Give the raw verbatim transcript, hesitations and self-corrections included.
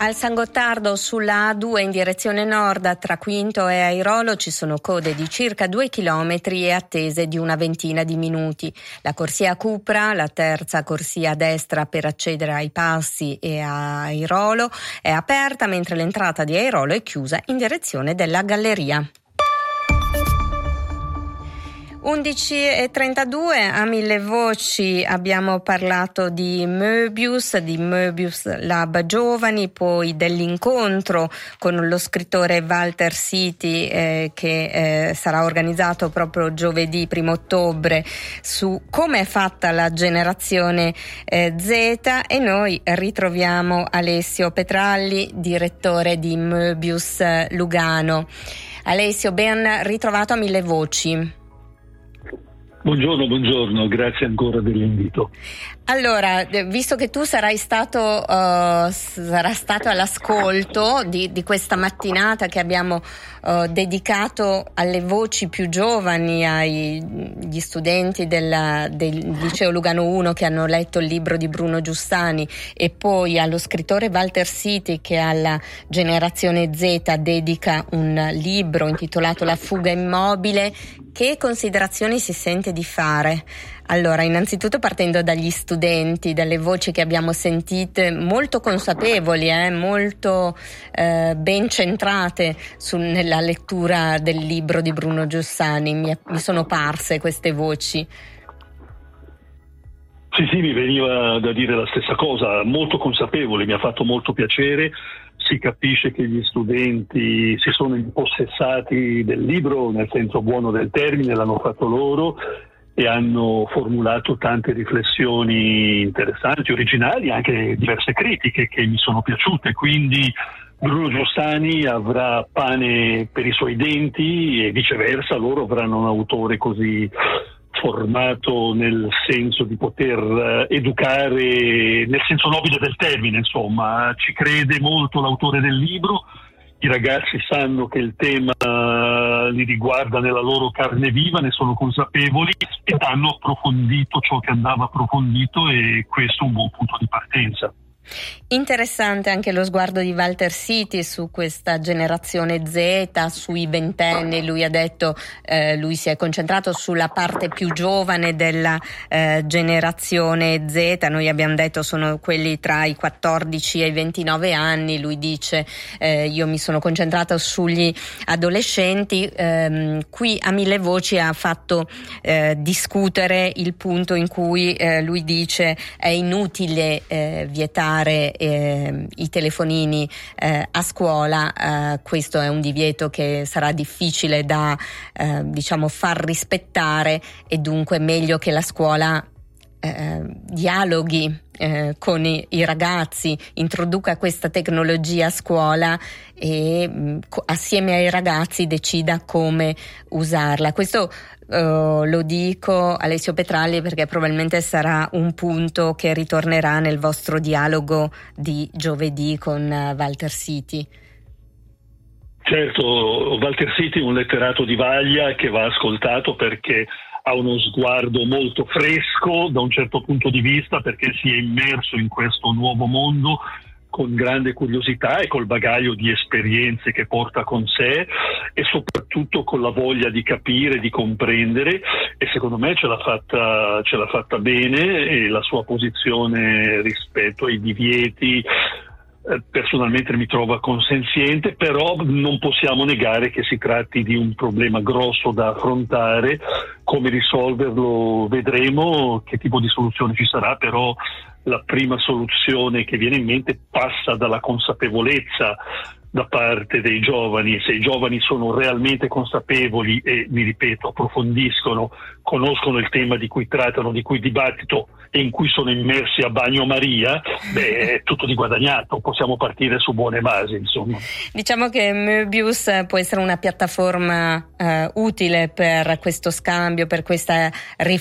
Al San Gottardo sulla A due in direzione nord tra Quinto e Airolo ci sono code di circa due chilometri e attese di una ventina di minuti. La corsia Cupra, la terza corsia a destra per accedere ai passi e a Airolo, è aperta, mentre l'entrata di Airolo è chiusa in direzione della galleria. undici e trentadue, a Mille Voci abbiamo parlato di Möbius, di Möbius Lab Giovani, poi dell'incontro con lo scrittore Walter Siti eh, che eh, sarà organizzato proprio giovedì primo ottobre su come è fatta la generazione eh, Z, e noi ritroviamo Alessio Petralli, direttore di Möbius Lugano. Alessio, ben ritrovato a Mille Voci. Buongiorno, buongiorno, grazie ancora dell'invito. Allora, visto che tu sarai stato, uh, sarà stato all'ascolto di, di questa mattinata che abbiamo uh, dedicato alle voci più giovani, agli studenti della, del Liceo Lugano uno che hanno letto il libro di Bruno Giustani, e poi allo scrittore Walter Siti che alla generazione Z dedica un libro intitolato La fuga immobile, che considerazioni si sente di fare? Allora, innanzitutto partendo dagli studenti, dalle voci che abbiamo sentite, molto consapevoli, eh, molto eh, ben centrate su, nella lettura del libro di Bruno Giustani, mi, mi sono parse queste voci. Sì, sì, mi veniva da dire la stessa cosa, molto consapevoli, mi ha fatto molto piacere. Si capisce che gli studenti si sono impossessati del libro, nel senso buono del termine, l'hanno fatto loro e hanno formulato tante riflessioni interessanti, originali, anche diverse critiche che mi sono piaciute. Quindi Bruno Giustani avrà pane per i suoi denti e viceversa, loro avranno un autore così formato nel senso di poter educare, nel senso nobile del termine, insomma. Ci crede molto l'autore del libro, i ragazzi sanno che il tema li riguarda nella loro carne viva, ne sono consapevoli e hanno approfondito ciò che andava approfondito, e questo è un buon punto di partenza. Interessante anche lo sguardo di Walter Siti su questa generazione Z, sui ventenni. Lui ha detto, eh, lui si è concentrato sulla parte più giovane della eh, generazione Z. Noi abbiamo detto sono quelli tra i quattordici e i ventinove anni. Lui dice eh, io mi sono concentrato sugli adolescenti. Eh, qui a Mille Voci ha fatto eh, discutere il punto in cui eh, lui dice è inutile eh, vietare Eh, i telefonini eh, a scuola. Eh, questo è un divieto che sarà difficile da eh, diciamo far rispettare, e dunque meglio che la scuola eh, dialoghi eh, con i, i ragazzi, introduca questa tecnologia a scuola e mh, assieme ai ragazzi decida come usarla. Questo Uh, lo dico Alessio Petralli perché probabilmente sarà un punto che ritornerà nel vostro dialogo di giovedì con uh, Walter Siti. Certo, Walter Siti è un letterato di vaglia che va ascoltato perché ha uno sguardo molto fresco da un certo punto di vista, perché si è immerso in questo nuovo mondo con grande curiosità e col bagaglio di esperienze che porta con sé, e soprattutto con la voglia di capire, di comprendere, e secondo me ce l'ha fatta, ce l'ha fatta bene, e la sua posizione rispetto ai divieti personalmente mi trova consenziente, però non possiamo negare che si tratti di un problema grosso da affrontare. Come risolverlo vedremo, che tipo di soluzione ci sarà, però la prima soluzione che viene in mente passa dalla consapevolezza da parte dei giovani. Se i giovani sono realmente consapevoli e, mi ripeto, approfondiscono, conoscono il tema di cui trattano, di cui dibattito e in cui sono immersi a bagnomaria, beh, è tutto di guadagnato, possiamo partire su buone basi, insomma. Diciamo che Möbius può essere una piattaforma eh, utile per questo scambio, per questa riflessione